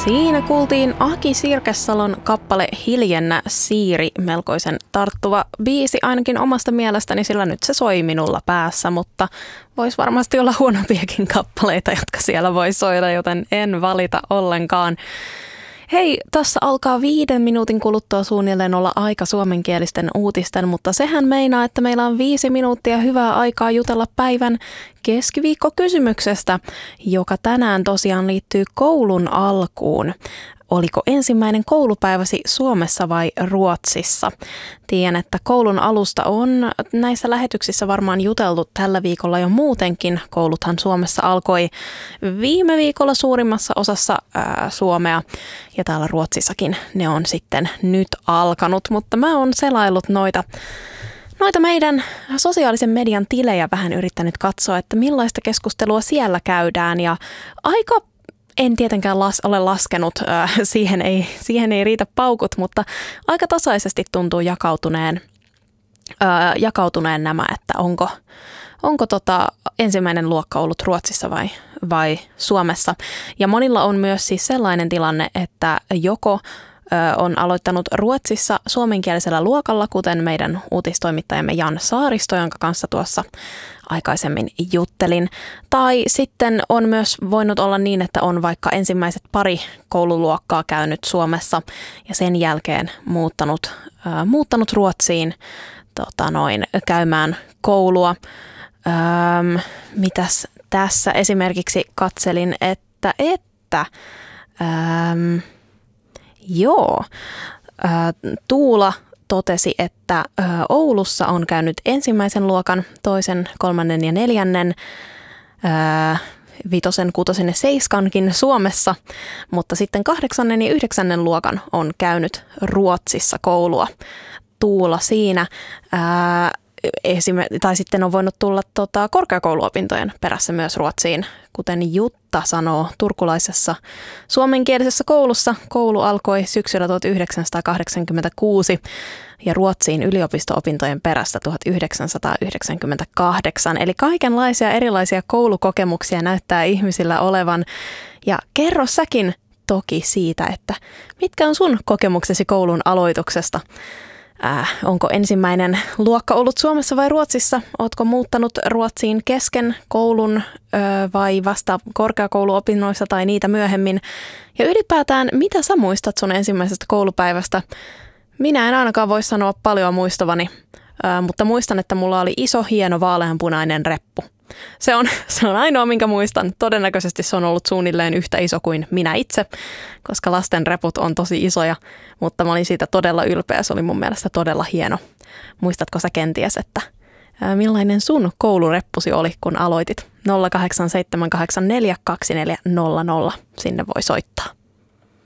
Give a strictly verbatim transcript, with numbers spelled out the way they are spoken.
Siinä kuultiin Aki Sirkessalon kappale Hiljennä Siiri, melkoisen tarttuva biisi ainakin omasta mielestäni, sillä nyt se soi minulla päässä, mutta voisi varmasti olla huonompiakin kappaleita, jotka siellä voi soida, joten en valita ollenkaan. Hei, tässä alkaa viiden minuutin kuluttua suunnilleen olla aika suomenkielisten uutisten, mutta sehän meinaa, että meillä on viisi minuuttia hyvää aikaa jutella päivän keskiviikkokysymyksestä, joka tänään tosiaan liittyy koulun alkuun. Oliko ensimmäinen koulupäiväsi Suomessa vai Ruotsissa? Tiedän, että koulun alusta on näissä lähetyksissä varmaan juteltu tällä viikolla jo muutenkin. Kouluthan Suomessa alkoi viime viikolla suurimmassa osassa ää, Suomea ja täällä Ruotsissakin ne on sitten nyt alkanut, mutta mä oon selaillut noita Noita meidän sosiaalisen median tilejä vähän yrittänyt katsoa, että millaista keskustelua siellä käydään ja aika en tietenkään las, ole laskenut, äh, siihen, ei, siihen ei riitä paukut, mutta aika tasaisesti tuntuu jakautuneen, äh, jakautuneen nämä, että onko, onko tota ensimmäinen luokka ollut Ruotsissa vai, vai Suomessa. Ja monilla on myös siis sellainen tilanne, että joko on aloittanut Ruotsissa suomenkielisellä luokalla, kuten meidän uutistoimittajamme Jan Saaristo, jonka kanssa tuossa aikaisemmin juttelin. Tai sitten on myös voinut olla niin, että on vaikka ensimmäiset pari koululuokkaa käynyt Suomessa ja sen jälkeen muuttanut, äh, muuttanut Ruotsiin tota noin, käymään koulua. Ähm, mitäs tässä esimerkiksi katselin, että, että ähm, Joo. Tuula totesi, että Oulussa on käynyt ensimmäisen luokan, toisen, kolmannen ja neljännen, vitosen, kutosen ja seiskankin Suomessa, mutta sitten kahdeksannen ja yhdeksännen luokan on käynyt Ruotsissa koulua. Tuula siinä. Esim- tai sitten on voinut tulla tota, korkeakouluopintojen perässä myös Ruotsiin, kuten Jutta sanoo turkulaisessa suomenkielisessä koulussa. Koulu alkoi syksyllä tuhatyhdeksänsataakahdeksankymmentäkuusi ja Ruotsiin yliopisto-opintojen perässä tuhatyhdeksänsataayhdeksänkymmentäkahdeksan. Eli kaikenlaisia erilaisia koulukokemuksia näyttää ihmisillä olevan. Ja kerro säkin toki siitä, että mitkä on sun kokemuksesi koulun aloituksesta? Äh, onko ensimmäinen luokka ollut Suomessa vai Ruotsissa? Ootko muuttanut Ruotsiin kesken koulun ö, vai vasta korkeakouluopinnoissa tai niitä myöhemmin? Ja ylipäätään, mitä sä muistat sun ensimmäisestä koulupäivästä? Minä en ainakaan voi sanoa paljon muistavani, ö, mutta muistan, että mulla oli iso, hieno, vaaleanpunainen reppu. Se on, se on ainoa, minkä muistan. Todennäköisesti se on ollut suunnilleen yhtä iso kuin minä itse, koska lasten reput on tosi isoja, mutta mä olin siitä todella ylpeä. Se oli mun mielestä todella hieno. Muistatko sä kenties, että ää, millainen sun koulureppusi oli, kun aloitit? nolla kahdeksan seitsemän kahdeksan neljä kaksi neljä nolla nolla. Sinne voi soittaa.